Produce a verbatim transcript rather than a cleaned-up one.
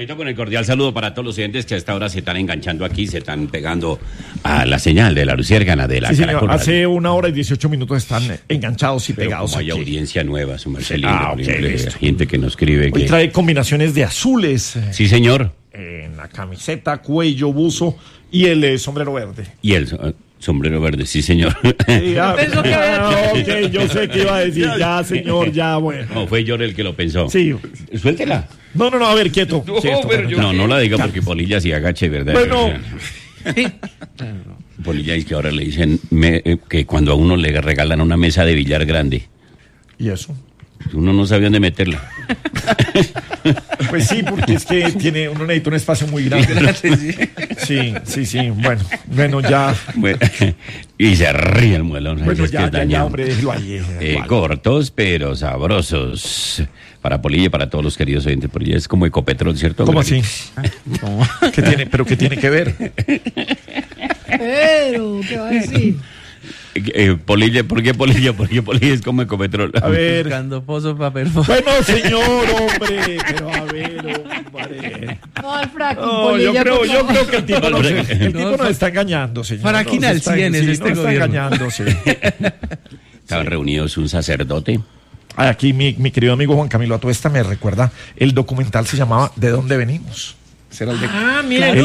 Cheito, con el cordial saludo para todos los oyentes que a esta hora se están enganchando aquí, se están pegando a la señal de la luciérgana de la sí, señor, Caracol. hace una hora y dieciocho minutos están enganchados y Pero pegados como hay aquí. audiencia nueva, su Marcelino, Ah, ok, listo. gente que nos escribe Hoy que... trae combinaciones de azules eh, Sí, señor. en la camiseta, cuello, buzo y el eh, sombrero verde. Y el so- sombrero verde, sí, señor. Sí, ah, Pensó que ah, ok, yo sé que iba a decir, ya, señor, ya, bueno. No, fue yo el que lo pensó. Sí. Suéltela. No, no, no, a ver, quieto. No, Quieto, pero bueno, yo- no, no la diga porque Polilla sí agache, ¿verdad? Bueno. Polilla es que ahora le dicen me- eh, que cuando a uno le regalan una mesa de billar grande, ¿Y eso? uno no sabe dónde meterla. Pues sí, porque es que tiene, uno necesita un espacio muy grande. Sí, sí, sí, bueno, bueno, ya, Bueno, y se ríe el muelón. bueno, es que ya, es ya, ya, dañado. hombre, déjelo ahí. Eh, déjelo ahí. cortos pero sabrosos. Para Polilla y para todos los queridos oyentes. Polilla es como Ecopetrol, ¿cierto? ¿Cómo así? ¿Qué tiene, pero qué tiene que ver? Pero, ¿qué va a decir? Eh, eh, Polilla, ¿por qué Polilla? Porque Polilla es como Ecopetrol. A ver. Buscando pozo para perforar. Bueno, señor, hombre, pero a ver, hombre. No, al fracking, No, yo Polilla, creo, por yo favor. creo que el tipo, nos, el tipo No, nos fa- está engañando, señor. Faraquín Nos al está- cien es sí, este nos está gobierno. engañando, sí. Estaban reunidos un sacerdote. Aquí mi, mi querido amigo Juan Camilo Atuesta me recuerda, el documental se llamaba ¿De dónde venimos? Ese era el de- Ah, mira, el